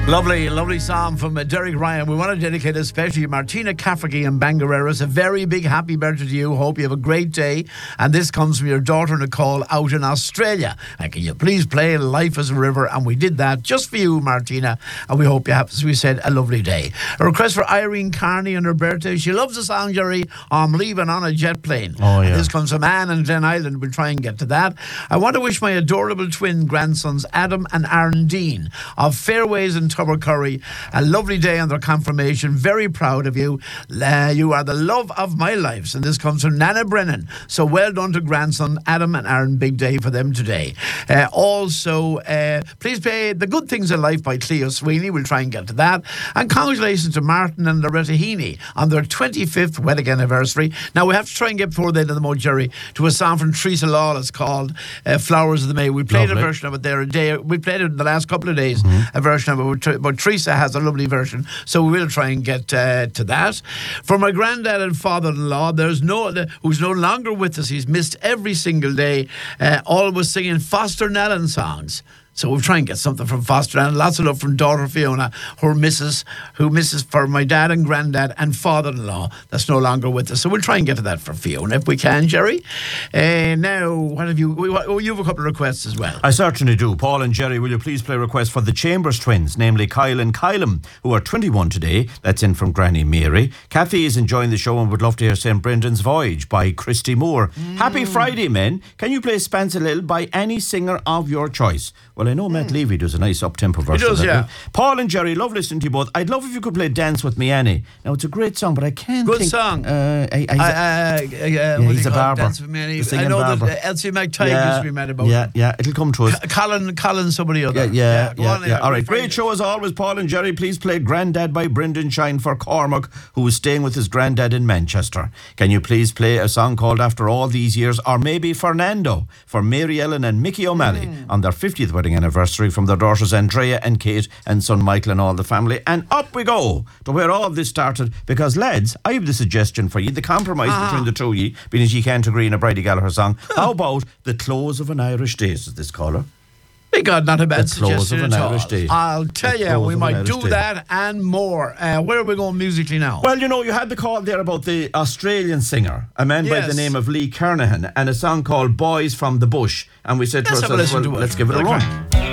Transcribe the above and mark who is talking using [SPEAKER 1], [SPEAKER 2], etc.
[SPEAKER 1] Lovely, lovely song from Derek Ryan. We want to dedicate especially to Martina Cafferty and Bangareras. A very big happy birthday to you. Hope you have a great day. And this comes from your daughter Nicole out in Australia. And can you please play Life as a River? And we did that just for you, Martina. And we hope you have, as we said, a lovely day. A request for Irene Carney on her birthday. She loves the song, Jerry, I'm Leaving on a Jet Plane.
[SPEAKER 2] Oh, yeah.
[SPEAKER 1] And this comes from Anne and Glen Island. We'll try and get to that. I want to wish my adorable twin grandsons, Adam and Aaron Dean, of Fairways in Tubbercurry, a lovely day on their confirmation. Very proud of you. You are the love of my life. And this comes from Nana Brennan. So well done to grandson Adam and Aaron. Big day for them today. Also, please play The Good Things in Life by Cleo Sweeney. We'll try and get to that. And congratulations to Martin and Loretta Heaney on their 25th wedding anniversary. Now, we have to try and get before the end of the month, Jerry, to a song from Teresa Lawless called Flowers of the May. We played a version of it there a day. We played it in the last couple of days, a version of it, but Teresa has a lovely version, so we will try and get to that. For my granddad and father-in-law, who's no longer with us, he's missed every single day, always singing Foster Nellen songs. So we'll try and get something from Foster and lots of love from daughter Fiona, who misses for my dad and granddad and father-in-law that's no longer with us. So we'll try and get to that for Fiona if we can, Jerry. Now, what have you? You have a couple of requests as well.
[SPEAKER 2] I certainly do. Paul and Jerry, will you please play requests for the Chambers twins, namely Kyle and Kylam, who are 21 today. That's in from Granny Mary. Kathy is enjoying the show and would love to hear St. Brendan's Voyage by Christy Moore. Happy Friday, men. Can you play Spence a Little by any singer of your choice? Well, I know Matt Levy does a nice up-tempo version.
[SPEAKER 1] He does, yeah.
[SPEAKER 2] Paul and Jerry, love listening to you both. I'd love if you could play Dance With Me, Annie. Now, it's a great song, but I can't
[SPEAKER 1] Good
[SPEAKER 2] think...
[SPEAKER 1] song.
[SPEAKER 2] He's a barber.
[SPEAKER 1] Dance With Me, Annie.
[SPEAKER 2] I know
[SPEAKER 1] barber. That Elsie McTighe used to be mad about it.
[SPEAKER 2] Yeah, it'll come to us.
[SPEAKER 1] Colin somebody other.
[SPEAKER 2] Yeah. All right, great show as always, Paul and Jerry. Please play Grandad by Brendan Shine for Cormac, who is staying with his granddad in Manchester. Can you please play a song called After All These Years, or maybe Fernando, for Mary Ellen and Mickey O'Malley on their 50th wedding anniversary, from their daughters Andrea and Kate and son Michael and all the family. And up we go to where all this started, because lads, I have the suggestion for you, the compromise between the two of you, being as you can't agree on a Bridie Gallagher song. How about The Close of an Irish Day, is this caller?
[SPEAKER 1] Hey God, not a bad
[SPEAKER 2] The Close
[SPEAKER 1] suggestion
[SPEAKER 2] of an
[SPEAKER 1] at all.
[SPEAKER 2] Irish Day.
[SPEAKER 1] I'll tell you, we might do that and more. Where are we going musically now?
[SPEAKER 2] Well, you know, you had the call there about the Australian singer, a man by the name of Lee Kernahan, and a song called Boys from the Bush. And we said to ourselves, well, let's give it a run.